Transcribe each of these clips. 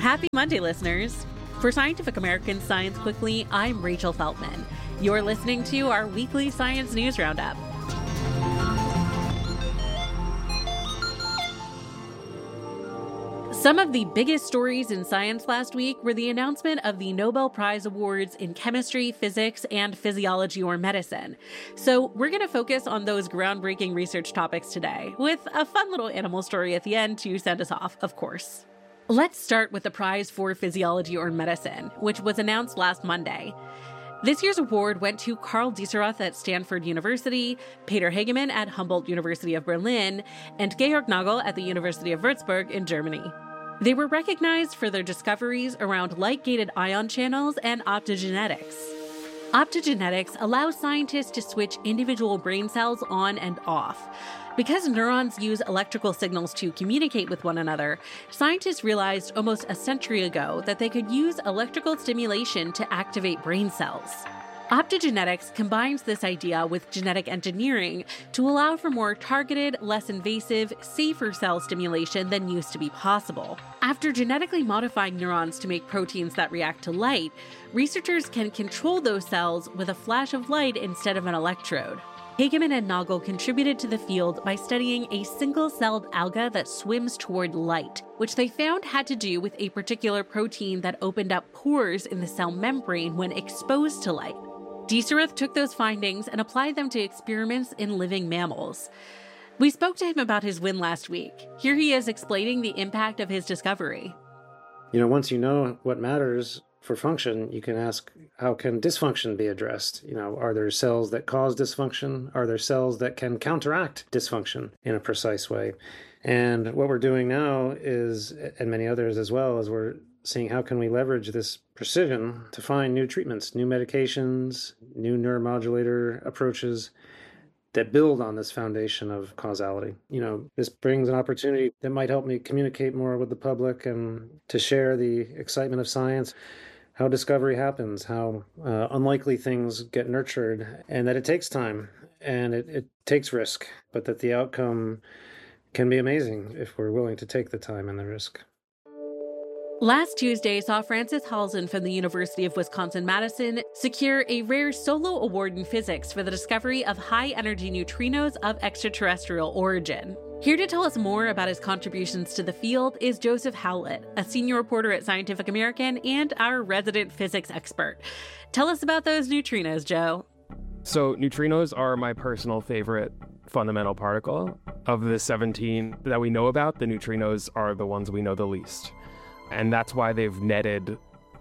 Happy Monday, listeners. For Scientific American Science Quickly, I'm Rachel Feltman. You're listening to our weekly science news roundup. Some of the biggest stories in science last week were the announcement of the Nobel Prize Awards in chemistry, physics, and physiology or medicine. So we're going to focus on those groundbreaking research topics today, with a fun little animal story at the end to send us off, of course. Let's start with the Prize for Physiology or Medicine, which was announced last Monday. This year's award went to Karl Dieserath at Stanford University, Peter Hagemann at Humboldt University of Berlin, and Georg Nagel at the University of Würzburg in Germany. They were recognized for their discoveries around light-gated ion channels and optogenetics. Optogenetics allows scientists to switch individual brain cells on and off. Because neurons use electrical signals to communicate with one another, scientists realized almost a century ago that they could use electrical stimulation to activate brain cells. Optogenetics combines this idea with genetic engineering to allow for more targeted, less invasive, safer cell stimulation than used to be possible. After genetically modifying neurons to make proteins that react to light, researchers can control those cells with a flash of light instead of an electrode. Hagemann and Nagel contributed to the field by studying a single-celled alga that swims toward light, which they found had to do with a particular protein that opened up pores in the cell membrane when exposed to light. Dieserath took those findings and applied them to experiments in living mammals. We spoke to him about his win last week. Here he is explaining the impact of his discovery. Once you know what matters for function, you can ask, how can dysfunction be addressed? Are there cells that cause dysfunction? Are there cells that can counteract dysfunction in a precise way? And what we're doing now is, and many others as well, is we're seeing how can we leverage this precision to find new treatments, new medications, new neuromodulator approaches that build on this foundation of causality. This brings an opportunity that might help me communicate more with the public and to share the excitement of science, how discovery happens, how unlikely things get nurtured, and that it takes time and it takes risk, but that the outcome can be amazing if we're willing to take the time and the risk. Last Tuesday saw Frances Halzen from the University of Wisconsin-Madison secure a rare solo award in physics for the discovery of high-energy neutrinos of extraterrestrial origin. Here to tell us more about his contributions to the field is Joseph Howlett, a senior reporter at Scientific American and our resident physics expert. Tell us about those neutrinos, Joe. So neutrinos are my personal favorite fundamental particle. Of the 17 that we know about, the neutrinos are the ones we know the least. And that's why they've netted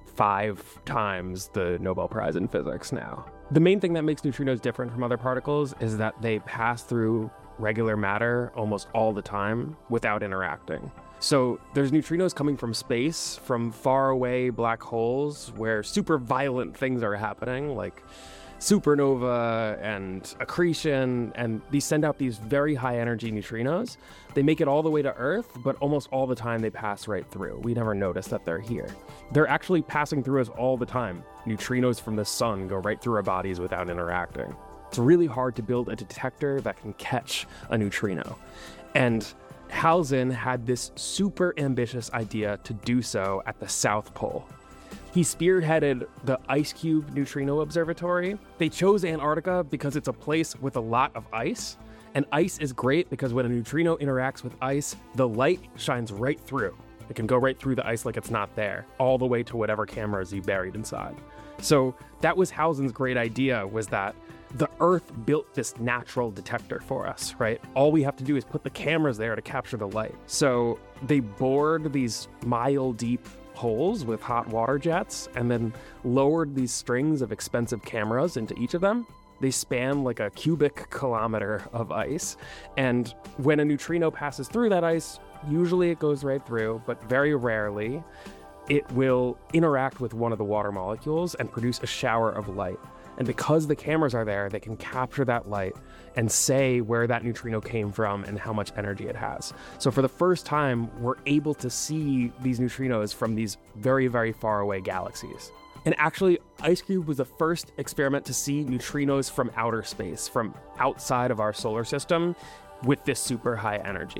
5 times the Nobel Prize in Physics now. The main thing that makes neutrinos different from other particles is that they pass through regular matter almost all the time without interacting. So there's neutrinos coming from space, from far away black holes where super violent things are happening, like supernova and accretion, and these send out these very high energy neutrinos. They make it all the way to Earth, but almost all the time they pass right through. We never notice that they're here. They're actually passing through us all the time. Neutrinos from the sun go right through our bodies without interacting. It's really hard to build a detector that can catch a neutrino. And Halzen had this super ambitious idea to do so at the South Pole. He spearheaded the IceCube Neutrino Observatory. They chose Antarctica because it's a place with a lot of ice. And ice is great because when a neutrino interacts with ice, the light shines right through. It can go right through the ice like it's not there, all the way to whatever cameras you buried inside. So that was Halzen's great idea, was that the Earth built this natural detector for us, right? All we have to do is put the cameras there to capture the light. So they bored these mile-deep holes with hot water jets and then lowered these strings of expensive cameras into each of them. They span like a cubic kilometer of ice. And when a neutrino passes through that ice, usually it goes right through, but very rarely it will interact with one of the water molecules and produce a shower of light. And because the cameras are there, they can capture that light and say where that neutrino came from and how much energy it has. So for the first time, we're able to see these neutrinos from these very, very far away galaxies. And actually, IceCube was the first experiment to see neutrinos from outer space, from outside of our solar system, with this super high energy.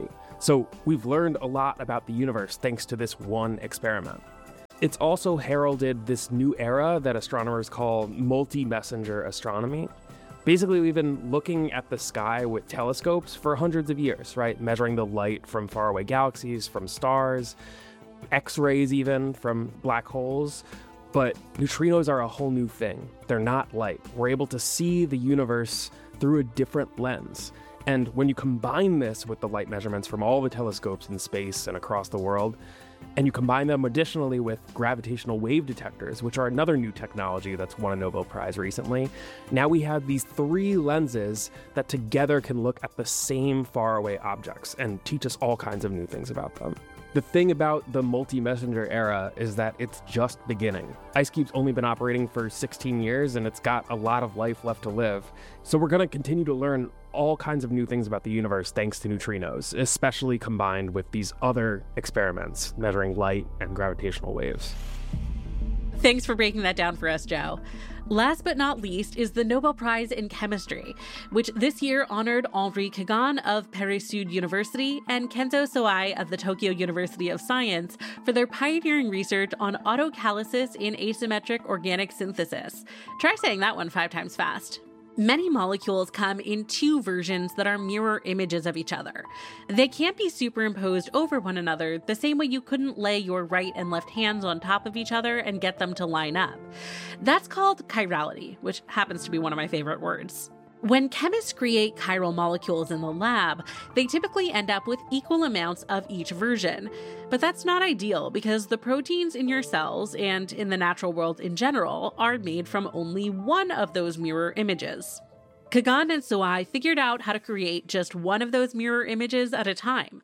So we've learned a lot about the universe thanks to this one experiment. It's also heralded this new era that astronomers call multi-messenger astronomy. Basically, we've been looking at the sky with telescopes for hundreds of years, right? Measuring the light from faraway galaxies, from stars, X-rays even, from black holes. But neutrinos are a whole new thing. They're not light. We're able to see the universe through a different lens. And when you combine this with the light measurements from all the telescopes in space and across the world, and you combine them additionally with gravitational wave detectors, which are another new technology that's won a Nobel Prize recently, now we have these three lenses that together can look at the same faraway objects and teach us all kinds of new things about them. The thing about the multi-messenger era is that it's just beginning. IceCube's only been operating for 16 years, and it's got a lot of life left to live. So we're going to continue to learn all kinds of new things about the universe thanks to neutrinos, especially combined with these other experiments measuring light and gravitational waves. Thanks for breaking that down for us, Joe. Last but not least is the Nobel Prize in Chemistry, which this year honored Henri Kagan of Paris-Sud University and Kenzo Sawai of the Tokyo University of Science for their pioneering research on autocatalysis in asymmetric organic synthesis. Try saying that one 5 times fast. Many molecules come in two versions that are mirror images of each other. They can't be superimposed over one another the same way you couldn't lay your right and left hands on top of each other and get them to line up. That's called chirality, which happens to be one of my favorite words. When chemists create chiral molecules in the lab, they typically end up with equal amounts of each version. But that's not ideal because the proteins in your cells and in the natural world in general are made from only one of those mirror images. Kagan and Sawai figured out how to create just one of those mirror images at a time.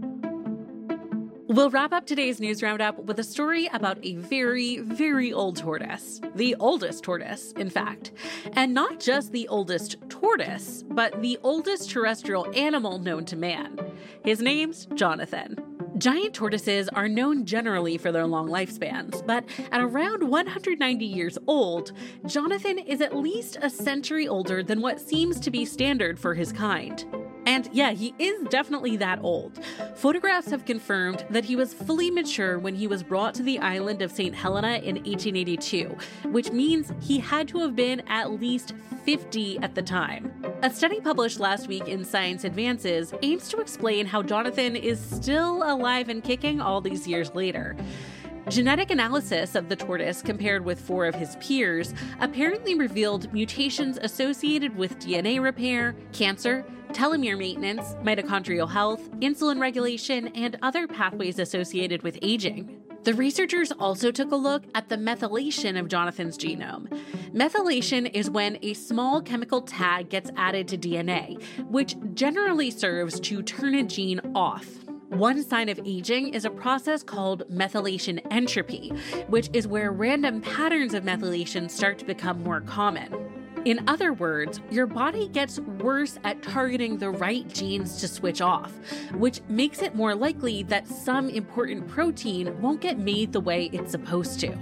We'll wrap up today's news roundup with a story about a very, very old tortoise. The oldest tortoise, in fact. And not just the oldest tortoise, but the oldest terrestrial animal known to man. His name's Jonathan. Giant tortoises are known generally for their long lifespans, but at around 190 years old, Jonathan is at least a century older than what seems to be standard for his kind. And yeah, he is definitely that old. Photographs have confirmed that he was fully mature when he was brought to the island of St. Helena in 1882, which means he had to have been at least 50 at the time. A study published last week in Science Advances aims to explain how Jonathan is still alive and kicking all these years later. Genetic analysis of the tortoise compared with 4 of his peers apparently revealed mutations associated with DNA repair, cancer, telomere maintenance, mitochondrial health, insulin regulation, and other pathways associated with aging. The researchers also took a look at the methylation of Jonathan's genome. Methylation is when a small chemical tag gets added to DNA, which generally serves to turn a gene off. One sign of aging is a process called methylation entropy, which is where random patterns of methylation start to become more common. In other words, your body gets worse at targeting the right genes to switch off, which makes it more likely that some important protein won't get made the way it's supposed to.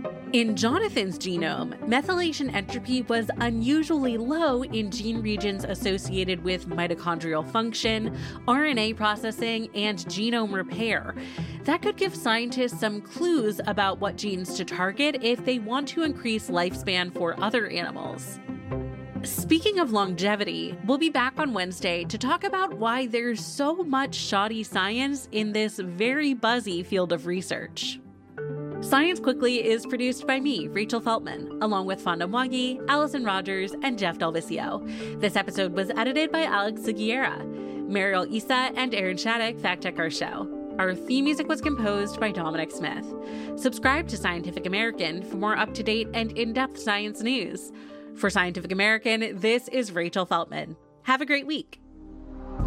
In Jonathan's genome, methylation entropy was unusually low in gene regions associated with mitochondrial function, RNA processing, and genome repair. That could give scientists some clues about what genes to target if they want to increase lifespan for other animals. Speaking of longevity, we'll be back on Wednesday to talk about why there's so much shoddy science in this very buzzy field of research. Science Quickly is produced by me, Rachel Feltman, along with Fonda Mwagi, Allison Rogers, and Jeff Delvicio. This episode was edited by Alex Seguiera. Mariel Issa and Aaron Shattuck fact-check our show. Our theme music was composed by Dominic Smith. Subscribe to Scientific American for more up-to-date and in-depth science news. For Scientific American, this is Rachel Feltman. Have a great week.